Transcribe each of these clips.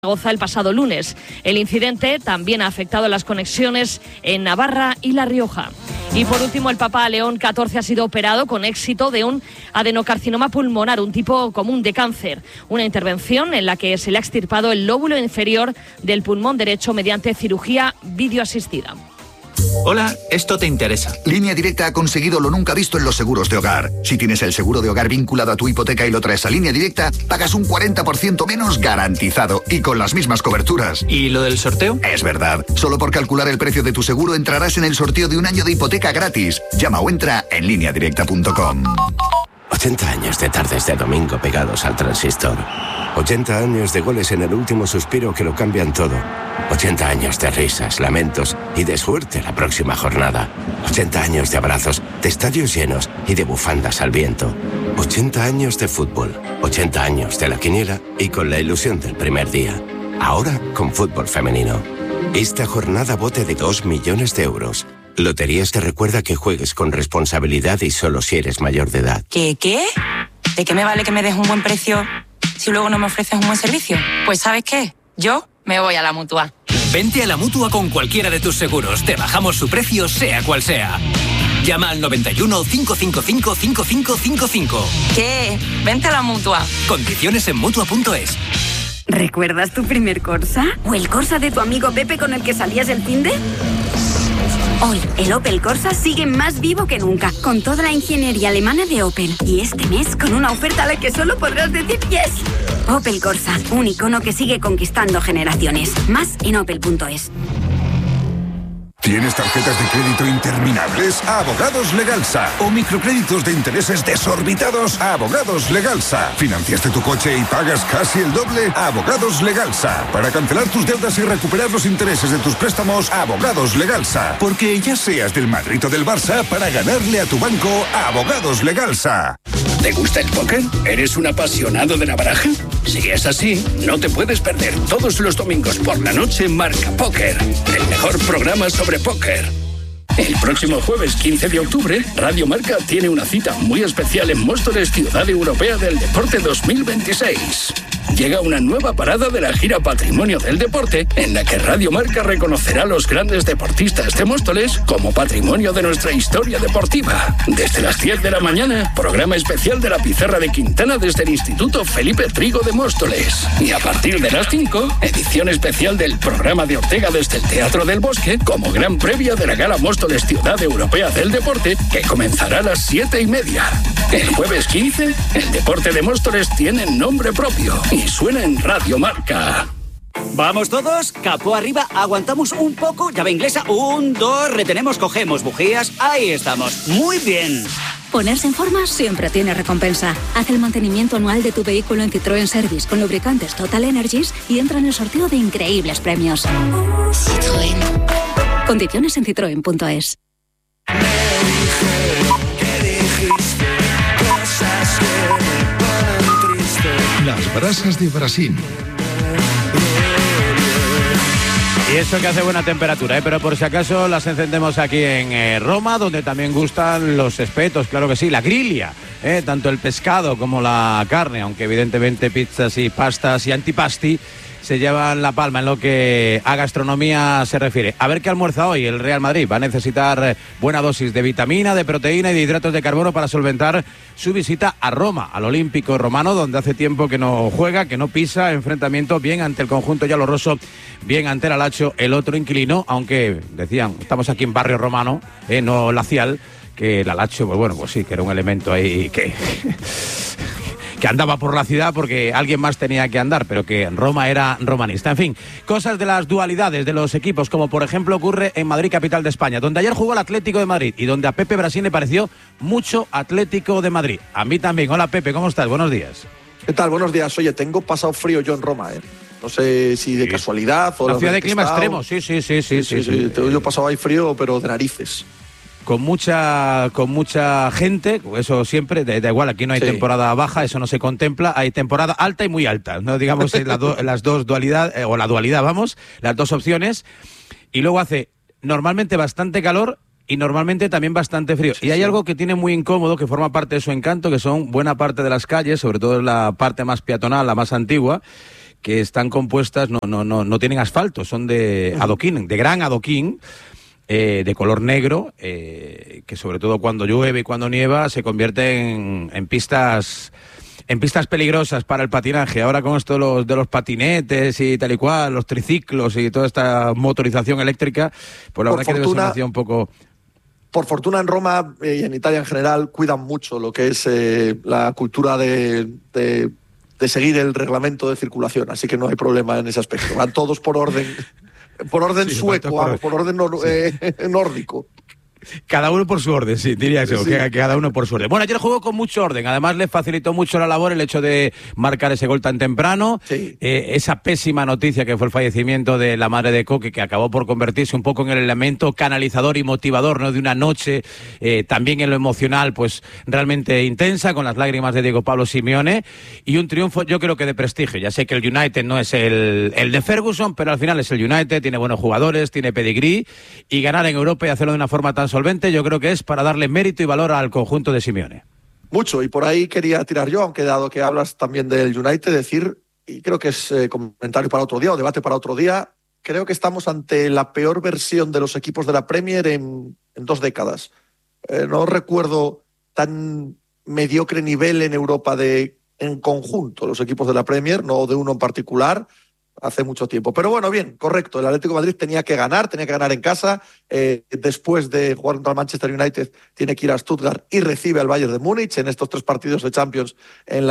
Zaragoza el pasado lunes. El incidente también ha afectado las conexiones en Navarra y La Rioja. Y por último, el Papa León XIV ha sido operado con éxito de un adenocarcinoma pulmonar, un tipo común de cáncer. Una intervención en la que se le ha extirpado el lóbulo inferior del pulmón derecho mediante cirugía videoasistida. Hola, esto te interesa. Línea Directa ha conseguido lo nunca visto en los seguros de hogar. Si tienes el seguro de hogar vinculado a tu hipoteca y lo traes a Línea Directa, pagas un 40% menos garantizado y con las mismas coberturas. ¿Y lo del sorteo? Es verdad. Solo por calcular el precio de tu seguro entrarás en el sorteo de un año de hipoteca gratis. Llama o entra en lineadirecta.com. 80 años de tardes de domingo pegados al transistor. 80 años de goles en el último suspiro que lo cambian todo. 80 años de risas, lamentos y de suerte la próxima jornada. 80 años de abrazos, de estadios llenos y de bufandas al viento. 80 años de fútbol. 80 años de la quiniela y con la ilusión del primer día. Ahora con fútbol femenino. Esta jornada bote de 2 millones de euros. Loterías te recuerda que juegues con responsabilidad y solo si eres mayor de edad. ¿Qué? ¿De qué me vale que me des un buen precio si luego no me ofreces un buen servicio? Pues ¿sabes qué? Yo me voy a la Mutua. Vente a la Mutua con cualquiera de tus seguros. Te bajamos su precio, sea cual sea. Llama al 91 555 5555. ¿Qué? Vente a la Mutua. Condiciones en Mutua.es. ¿Recuerdas tu primer Corsa? ¿O el Corsa de tu amigo Pepe con el que salías el finde? Hoy, el Opel Corsa sigue más vivo que nunca, con toda la ingeniería alemana de Opel. Y este mes, con una oferta a la que solo podrás decir yes. Opel Corsa, un icono que sigue conquistando generaciones. Más en opel.es. ¿Tienes tarjetas de crédito interminables? Abogados Legalsa. ¿O microcréditos de intereses desorbitados? Abogados Legalsa. ¿Financiaste tu coche y pagas casi el doble? Abogados Legalsa. Para cancelar tus deudas y recuperar los intereses de tus préstamos, Abogados Legalsa. Porque ya seas del Madrid o del Barça, para ganarle a tu banco, Abogados Legalsa. ¿Te gusta el póker? ¿Eres un apasionado de la baraja? Si es así, no te puedes perder todos los domingos por la noche Marca Póker, el mejor programa sobre póker. El próximo jueves 15 de octubre, Radio Marca tiene una cita muy especial en Móstoles, Ciudad Europea del Deporte 2026. Llega una nueva parada de la gira Patrimonio del Deporte, en la que Radio Marca reconocerá a los grandes deportistas de Móstoles como patrimonio de nuestra historia deportiva. Desde las 10 de la mañana, programa especial de la Pizarra de Quintana desde el Instituto Felipe Trigo de Móstoles. Y a partir de las 5, edición especial del programa de Ortega desde el Teatro del Bosque, como gran previa de la Gala Móstoles Ciudad Europea del Deporte, que comenzará a las 7:30. El jueves 15, el deporte de Móstoles tiene nombre propio y suena en Radio Marca. ¿Vamos todos? Capó arriba, aguantamos un poco, llave inglesa, 1, 2, retenemos, cogemos, bujías, ahí estamos, muy bien. Ponerse en forma siempre tiene recompensa. Haz el mantenimiento anual de tu vehículo en Citroën Service con lubricantes Total Energies y entra en el sorteo de increíbles premios. Citroën. Condiciones en citroen.es. Las brasas de Brasil. Y eso que hace buena temperatura, pero por si acaso las encendemos aquí en Roma, donde también gustan los espetos, claro que sí, la griglia, tanto el pescado como la carne, aunque evidentemente pizzas y pastas y antipasti se llevan la palma en lo que a gastronomía se refiere. A ver qué almuerza hoy el Real Madrid. Va a necesitar buena dosis de vitamina, de proteína y de hidratos de carbono para solventar su visita a Roma, al Olímpico Romano, donde hace tiempo que no juega, que no pisa. Enfrentamiento bien ante el conjunto giallorosso, bien ante el Alacho, el otro inquilino, aunque decían, estamos aquí en barrio romano, no lacial, que el Alacho, pues bueno, pues sí, que era un elemento ahí que andaba por la ciudad porque alguien más tenía que andar, pero que Roma era romanista. En fin, cosas de las dualidades de los equipos, como por ejemplo ocurre en Madrid, capital de España, donde ayer jugó el Atlético de Madrid y donde a Pepe Brasín le pareció mucho Atlético de Madrid. A mí también. Hola Pepe, ¿cómo estás? Buenos días. ¿Qué tal? Buenos días. Oye, tengo pasado frío yo en Roma, No sé si de casualidad o... La ciudad de clima extremo, sí. Yo he pasado ahí frío, pero de narices. Con mucha gente, eso siempre, da igual, aquí no hay temporada baja, eso no se contempla, hay temporada alta y muy alta, no digamos las dos dualidades, o la dualidad, vamos, las dos opciones, y luego hace normalmente bastante calor y normalmente también bastante frío. Y hay algo que tiene muy incómodo, que forma parte de su encanto, que son buena parte de las calles, sobre todo en la parte más peatonal, la más antigua, que están compuestas, no tienen asfalto, son de adoquín, de gran adoquín, de color negro, que sobre todo cuando llueve y cuando nieva se convierte en pistas peligrosas para el patinaje. Ahora con esto de los patinetes y tal y cual, los triciclos y toda esta motorización eléctrica, pues la verdad que debe ser una ciudad un poco... Por fortuna en Roma y en Italia en general cuidan mucho lo que es la cultura de seguir el reglamento de circulación, así que no hay problema en ese aspecto. Van todos por orden sí, sueco, por orden nórdico. Cada uno por su orden, sí, diría eso, sí. Que cada uno por su orden. Bueno, ayer jugó con mucho orden, además le facilitó mucho la labor el hecho de marcar ese gol tan temprano, sí. Esa pésima noticia que fue el fallecimiento de la madre de Coque, que acabó por convertirse un poco en el elemento canalizador y motivador, ¿no?, de una noche, también en lo emocional, pues realmente intensa, con las lágrimas de Diego Pablo Simeone, y un triunfo yo creo que de prestigio. Ya sé que el United no es el de Ferguson, pero al final es el United, tiene buenos jugadores, tiene pedigrí, y ganar en Europa y hacerlo de una forma tan solvente, yo creo que es para darle mérito y valor al conjunto de Simeone. Mucho, y por ahí quería tirar yo, aunque dado que hablas también del United, decir, y creo que es comentario para otro día o debate para otro día, creo que estamos ante la peor versión de los equipos de la Premier en 2 décadas. No recuerdo tan mediocre nivel en Europa en conjunto los equipos de la Premier, no de uno en particular, hace mucho tiempo. Pero bueno, bien, correcto. El Atlético de Madrid tenía que ganar en casa. Después de jugar contra el Manchester United, tiene que ir a Stuttgart y recibe al Bayern de Múnich en estos 3 partidos de Champions en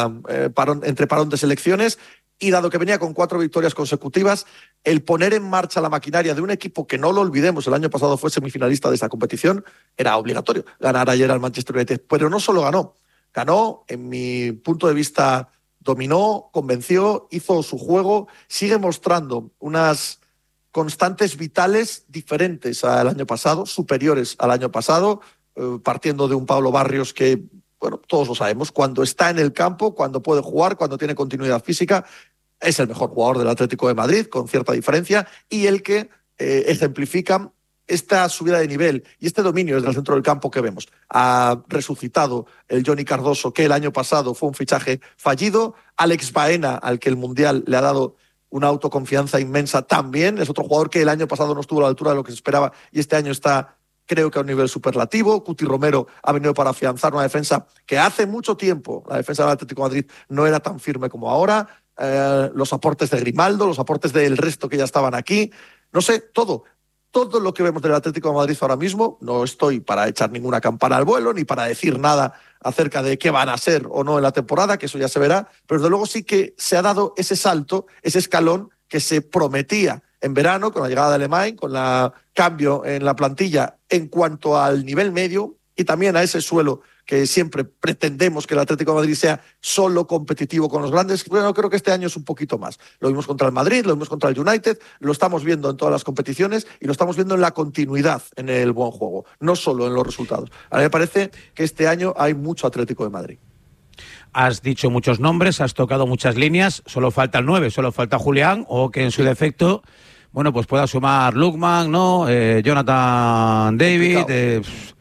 entre parón de selecciones. Y dado que venía con 4 victorias consecutivas, el poner en marcha la maquinaria de un equipo que, no lo olvidemos, el año pasado fue semifinalista de esa competición, era obligatorio ganar ayer al Manchester United. Pero no solo ganó, en mi punto de vista, dominó, convenció, hizo su juego, sigue mostrando unas constantes vitales diferentes al año pasado, superiores al año pasado, partiendo de un Pablo Barrios que, bueno, todos lo sabemos, cuando está en el campo, cuando puede jugar, cuando tiene continuidad física, es el mejor jugador del Atlético de Madrid, con cierta diferencia, y el que ejemplifica esta subida de nivel y este dominio desde el centro del campo que vemos. Ha resucitado el Johnny Cardoso, que el año pasado fue un fichaje fallido. Alex Baena, al que el Mundial le ha dado una autoconfianza inmensa también. Es otro jugador que el año pasado no estuvo a la altura de lo que se esperaba y este año está, creo que, a un nivel superlativo. Cuti Romero ha venido para afianzar una defensa que hace mucho tiempo la defensa del Atlético de Madrid no era tan firme como ahora. Los aportes de Grimaldo, los aportes del resto que ya estaban aquí. No sé, todo lo que vemos del Atlético de Madrid ahora mismo. No estoy para echar ninguna campana al vuelo ni para decir nada acerca de qué van a ser o no en la temporada, que eso ya se verá, pero desde luego sí que se ha dado ese salto, ese escalón que se prometía en verano con la llegada de Alemán, con el cambio en la plantilla en cuanto al nivel medio y también a ese suelo que siempre pretendemos que el Atlético de Madrid sea solo competitivo con los grandes. Bueno, creo que este año es un poquito más. Lo vimos contra el Madrid, lo vimos contra el United, lo estamos viendo en todas las competiciones y lo estamos viendo en la continuidad, en el buen juego, no solo en los resultados. A mí me parece que este año hay mucho Atlético de Madrid. Has dicho muchos nombres, has tocado muchas líneas, solo falta el 9, solo falta Julián, o que en su defecto, bueno, pues pueda sumar Lukman, ¿no? Jonathan David,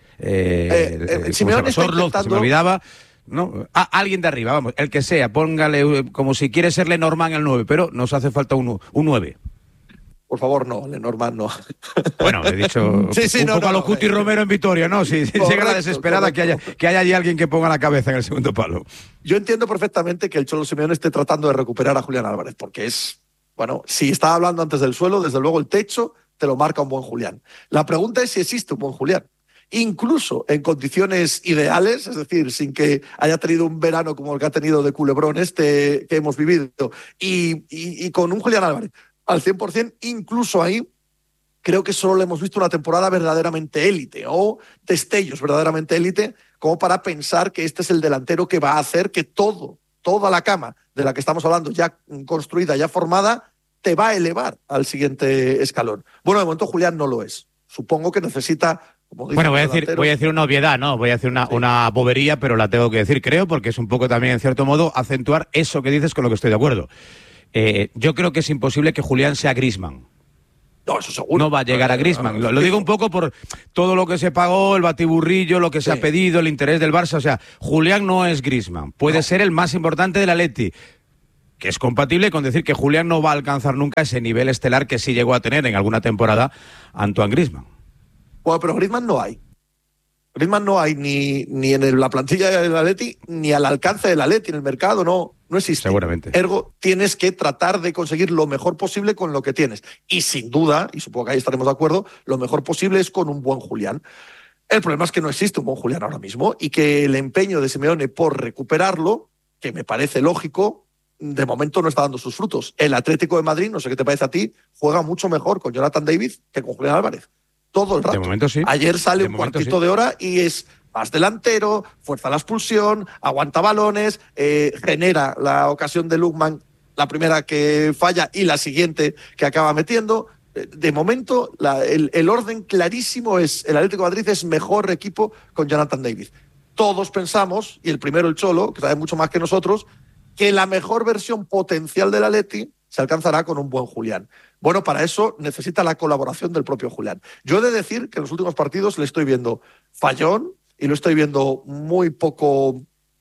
Simeone está intentando... se me olvidaba, ¿no? Alguien de arriba, vamos, el que sea, póngale como si quiere ser Lenormand el 9, pero nos hace falta un 9. Por favor, no, Lenormand no. Bueno, he dicho un poco a lo Cuti Romero en Vitoria, ¿no? Si llega la desesperada, correcto. que haya allí alguien que ponga la cabeza en el segundo palo. Yo entiendo perfectamente que el Cholo Simeone esté tratando de recuperar a Julián Álvarez, porque es, bueno, si estaba hablando antes del suelo, desde luego el techo te lo marca un buen Julián. La pregunta es si existe un buen Julián. Incluso en condiciones ideales, es decir, sin que haya tenido un verano como el que ha tenido de culebrón que hemos vivido, y con un Julián Álvarez al 100%, incluso ahí creo que solo le hemos visto una temporada verdaderamente élite o destellos verdaderamente élite como para pensar que este es el delantero que va a hacer que toda la cama de la que estamos hablando, ya construida, ya formada, te va a elevar al siguiente escalón. Bueno, de momento Julián no lo es. Supongo que necesita... Bueno, voy a decir una obviedad, ¿no? Voy a decir una bobería, pero la tengo que decir, creo, porque es un poco también, en cierto modo, acentuar eso que dices con lo que estoy de acuerdo. Yo creo que es imposible que Julián sea Griezmann. No, eso seguro. No va a llegar a Griezmann. Lo digo un poco por todo lo que se pagó, el batiburrillo, lo que se ha pedido, el interés del Barça. O sea, Julián no es Griezmann. Puede ser el más importante del Atleti. que es compatible con decir que Julián no va a alcanzar nunca ese nivel estelar que sí llegó a tener en alguna temporada Antoine Griezmann. Bueno, pero Griezmann no hay. Griezmann no hay ni en la plantilla del Atleti, ni al alcance del Atleti en el mercado, no existe. Seguramente. Ergo, tienes que tratar de conseguir lo mejor posible con lo que tienes. Y sin duda, y supongo que ahí estaremos de acuerdo, lo mejor posible es con un buen Julián. El problema es que no existe un buen Julián ahora mismo y que el empeño de Simeone por recuperarlo, que me parece lógico, de momento no está dando sus frutos. El Atlético de Madrid, no sé qué te parece a ti, juega mucho mejor con Jonathan David que con Julián Álvarez. Todo el rato. De momento sí. Ayer sale un cuartito de hora y es más delantero, fuerza la expulsión, aguanta balones, genera la ocasión de Lookman, la primera que falla y la siguiente que acaba metiendo. De momento, el orden clarísimo es el Atlético de Madrid es mejor equipo con Jonathan David. Todos pensamos, y el primero el Cholo, que sabe mucho más que nosotros, que la mejor versión potencial del Atleti se alcanzará con un buen Julián. Bueno, para eso necesita la colaboración del propio Julián. Yo he de decir que en los últimos partidos le estoy viendo fallón y lo estoy viendo muy poco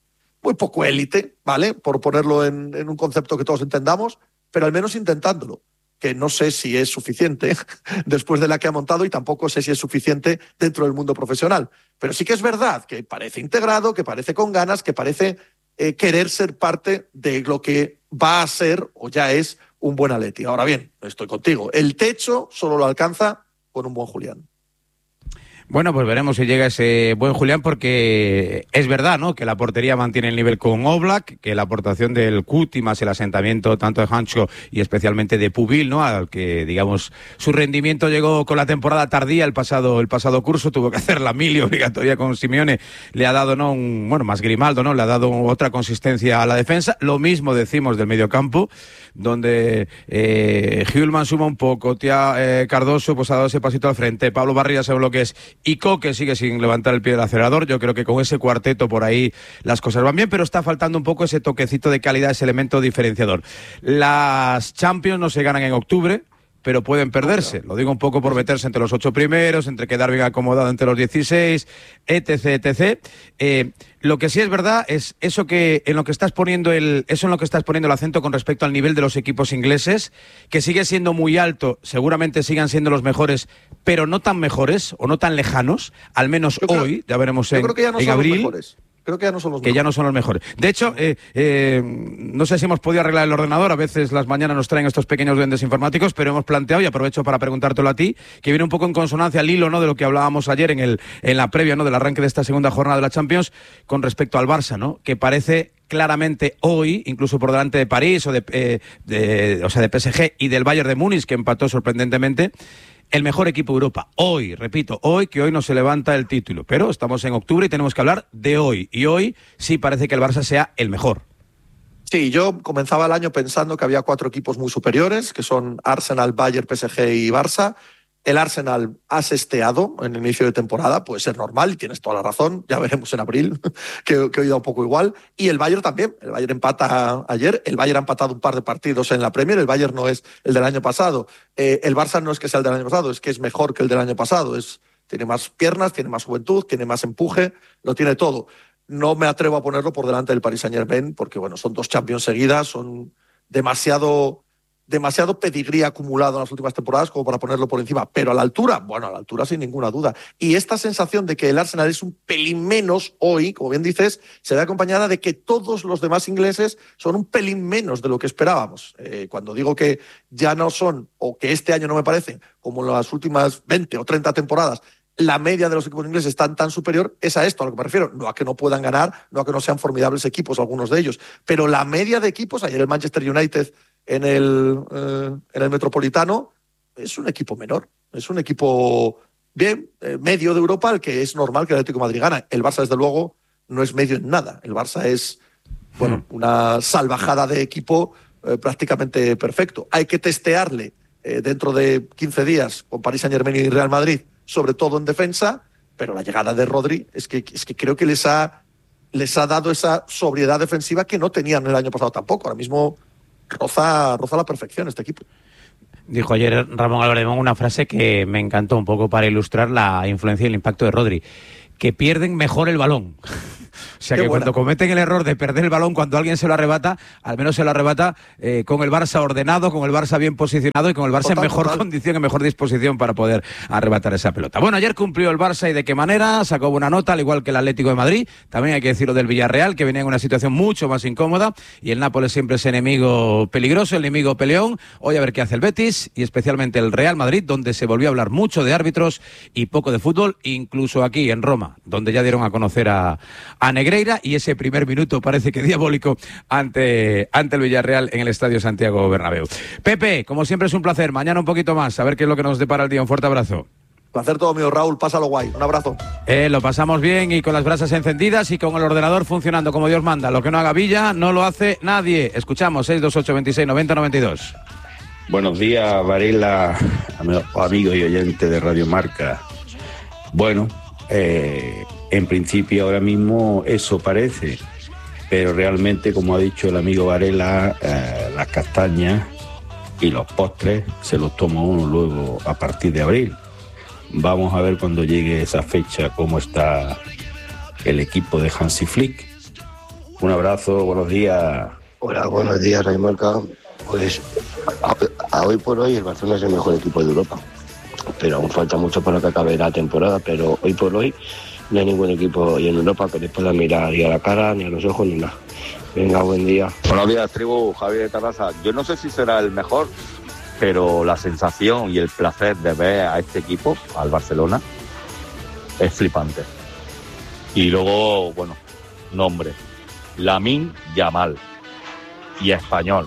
élite, ¿vale? Por ponerlo en un concepto que todos entendamos, pero al menos intentándolo, que no sé si es suficiente después de la que ha montado y tampoco sé si es suficiente dentro del mundo profesional. Pero sí que es verdad que parece integrado, que parece con ganas, que parece querer ser parte de lo que va a ser o ya es un buen Atleti. Ahora bien, estoy contigo. El techo solo lo alcanza con un buen Julián. Bueno, pues veremos si llega ese buen Julián, porque es verdad, ¿no?, que la portería mantiene el nivel con Oblak, que la aportación del Cuti más el asentamiento tanto de Hancho y especialmente de Pubil, ¿no?, al que, digamos, su rendimiento llegó con la temporada tardía el pasado curso, tuvo que hacer la mili obligatoria con Simeone, le ha dado, ¿no?, más Grimaldo, ¿no?, le ha dado otra consistencia a la defensa. Lo mismo decimos del mediocampo, donde Hjulman suma un poco, Cardoso pues ha dado ese pasito al frente, Pablo Barria sabe lo que es, y Coque sigue sin levantar el pie del acelerador. Yo creo que con ese cuarteto por ahí las cosas van bien, pero está faltando un poco ese toquecito de calidad, ese elemento diferenciador. Las Champions no se ganan en octubre, pero pueden perderse. Lo digo un poco por meterse entre los 8 primeros, entre quedar bien acomodado entre los 16, etc. Lo que sí es verdad es eso en lo que estás poniendo el acento con respecto al nivel de los equipos ingleses, que sigue siendo muy alto, seguramente sigan siendo los mejores, pero no tan mejores o no tan lejanos, al menos hoy, ya veremos en abril. Creo que ya no son los mejores. Ya no son los mejores. De hecho, no sé si hemos podido arreglar el ordenador. A veces las mañanas nos traen estos pequeños duendes informáticos, pero hemos planteado, y aprovecho para preguntártelo a ti, que viene un poco en consonancia al hilo, ¿no?, de lo que hablábamos ayer en la previa, ¿no?, del arranque de esta segunda jornada de la Champions, con respecto al Barça, ¿no?, que parece claramente hoy, incluso por delante de París o de PSG y del Bayern de Múnich, que empató sorprendentemente, el mejor equipo de Europa. Hoy, repito, que hoy no se levanta el título, pero estamos en octubre y tenemos que hablar de hoy. Y hoy sí parece que el Barça sea el mejor. Sí, yo comenzaba el año pensando que había 4 equipos muy superiores, que son Arsenal, Bayern, PSG y Barça. El Arsenal ha sesteado en el inicio de temporada, puede ser normal y tienes toda la razón, ya veremos en abril, que hoy da un poco igual. Y el Bayern también, el Bayern empata ayer, el Bayern ha empatado un par de partidos en la Premier, el Bayern no es el del año pasado. El Barça no es que sea el del año pasado, es que es mejor que el del año pasado, tiene más piernas, tiene más juventud, tiene más empuje, lo tiene todo. No me atrevo a ponerlo por delante del Paris Saint-Germain, porque bueno, son 2 Champions seguidas, son demasiado pedigrí acumulado en las últimas temporadas como para ponerlo por encima, pero a la altura sin ninguna duda. Y esta sensación de que el Arsenal es un pelín menos hoy, como bien dices, se ve acompañada de que todos los demás ingleses son un pelín menos de lo que esperábamos. Cuando digo que ya no son, o que este año no me parecen, como en las últimas 20 o 30 temporadas, la media de los equipos ingleses es tan superior, es a esto a lo que me refiero, no a que no puedan ganar, no a que no sean formidables equipos algunos de ellos, pero la media de equipos, ayer el Manchester United en el Metropolitano, es un equipo menor, es un equipo bien, medio de Europa, al que es normal que el Atlético de Madrid gane. El Barça, desde luego, no es medio en nada. El Barça es una salvajada de equipo prácticamente perfecto. Hay que testearle dentro de 15 días con Paris Saint-Germain y Real Madrid, sobre todo en defensa, pero la llegada de Rodri es que creo que les ha dado esa sobriedad defensiva que no tenían el año pasado tampoco. Ahora mismo roza la perfección este equipo. Dijo ayer Ramón Álvarez una frase que me encantó un poco para ilustrar la influencia y el impacto de Rodri, que pierden mejor el balón. sea que cuando cometen el error de perder el balón, cuando alguien se lo arrebata, al menos se lo arrebata con el Barça ordenado, con el Barça bien posicionado y con el Barça en mejor condición, en mejor disposición para poder arrebatar esa pelota. Bueno, ayer cumplió el Barça y de qué manera, sacó buena nota, al igual que el Atlético de Madrid. También hay que decirlo del Villarreal, que venía en una situación mucho más incómoda, y el Nápoles siempre es enemigo peligroso, el enemigo peleón. Hoy a ver qué hace el Betis y especialmente el Real Madrid, donde se volvió a hablar mucho de árbitros y poco de fútbol, incluso aquí en Roma, donde ya dieron a conocer a Negreira, y ese primer minuto parece que diabólico ante el Villarreal en el Estadio Santiago Bernabéu. Pepe, como siempre es un placer, mañana un poquito más, a ver qué es lo que nos depara el día. Un fuerte abrazo. Placer todo mío, Raúl, pásalo guay, un abrazo. Lo pasamos bien y con las brasas encendidas y con el ordenador funcionando como Dios manda. Lo que no haga Villa no lo hace nadie. Escuchamos 628 26 90 92. Buenos días, Varela, amigo y oyente de Radio Marca. Bueno, en principio ahora mismo eso parece, pero realmente, como ha dicho el amigo Varela, las castañas y los postres se los toma uno luego a partir de abril. Vamos a ver cuando llegue esa fecha cómo está el equipo de Hansi Flick. Un abrazo, buenos días. Hola, buenos días, Radio Marca. Pues a hoy por hoy el Barcelona es el mejor equipo de Europa, pero aún falta mucho para que acabe la temporada, pero hoy por hoy no hay ningún equipo en Europa que les pueda mirar ni a la cara, ni a los ojos, ni nada. Venga, buen día. Buenos días, tribu, Javier de Tarrasa. Yo no sé si será el mejor, pero la sensación y el placer de ver a este equipo, al Barcelona, es flipante. Y luego, bueno, nombre, Lamine Yamal, y español.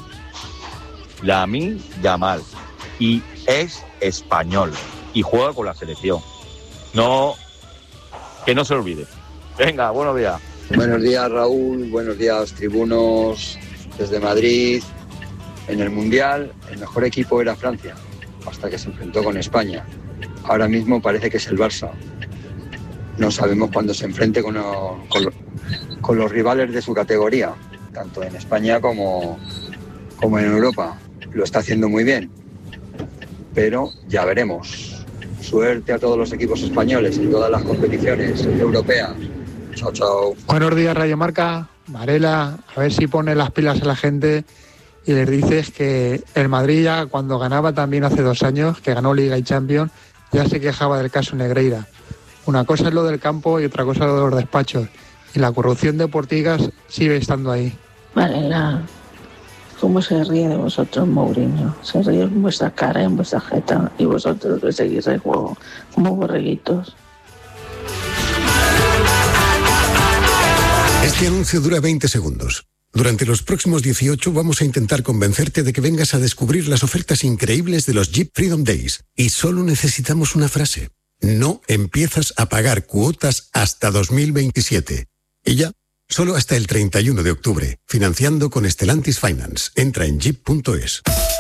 Lamine Yamal, y es español, y juega con la selección. No, que no se olvide. Venga, buenos días. Buenos días, Raúl, buenos días, tribunos, desde Madrid. En el Mundial, el mejor equipo era Francia, hasta que se enfrentó con España. Ahora mismo parece que es el Barça. No sabemos cuándo se enfrente con los rivales de su categoría, tanto en España como en Europa. Lo está haciendo muy bien, pero ya veremos. Suerte a todos los equipos españoles en todas las competiciones europeas. Chao, chao. Buenos días, Radio Marca. Varela, a ver si pone las pilas a la gente y les dices que el Madrid ya cuando ganaba también hace 2 años, que ganó Liga y Champions, ya se quejaba del caso Negreira. Una cosa es lo del campo y otra cosa es lo de los despachos. Y la corrupción de Portigas sigue estando ahí. Varela, ¿cómo se ríe de vosotros, Mourinho? Se ríe en vuestra cara, en vuestra jeta, y vosotros que seguís el juego como borreguitos. Este anuncio dura 20 segundos. Durante los próximos 18 vamos a intentar convencerte de que vengas a descubrir las ofertas increíbles de los Jeep Freedom Days. Y solo necesitamos una frase. No empiezas a pagar cuotas hasta 2027. Y ya, solo hasta el 31 de octubre. Financiando con Stellantis Finance. Entra en jeep.es.